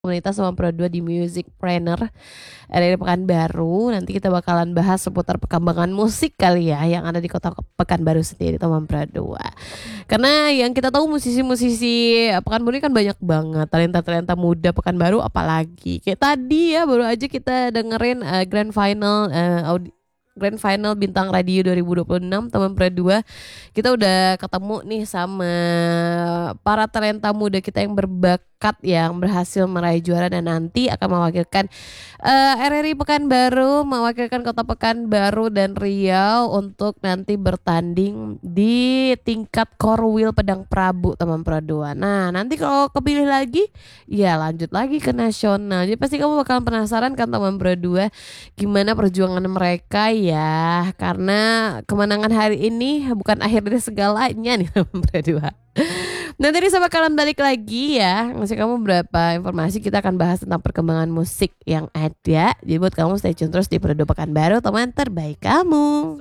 komunitas sama Pro 2 di Music Planner dari Pekanbaru. Nanti kita bakalan bahas seputar perkembangan musik kali ya yang ada di kota Pekanbaru sendiri teman Pro 2. Karena yang kita tahu musisi-musisi Pekanbaru ini kan banyak banget, talenta-talenta muda Pekanbaru apalagi. Kayak tadi ya baru aja kita dengerin Grand Final Bintang Radio 2026 teman Pro 2. Kita udah ketemu nih sama para talenta muda kita yang berbakat yang berhasil meraih juara dan nanti akan mewakilkan RRI Pekanbaru, mewakilkan Kota Pekanbaru dan Riau untuk nanti bertanding di tingkat Korwil Pedang Prabu teman Pro 2. Nah, nanti kalau kepilih lagi ya lanjut lagi ke nasional. Jadi pasti kamu bakalan penasaran kan teman Pro 2 gimana perjuangan mereka ya, karena kemenangan hari ini bukan akhir dari segalanya nih teman Pro 2. Nanti saya bakalan balik lagi ya, ngasih kamu beberapa informasi. Kita akan bahas tentang perkembangan musik yang ada. Jadi buat kamu stay tune terus di Pro 2 Pekanbaru, teman terbaik kamu.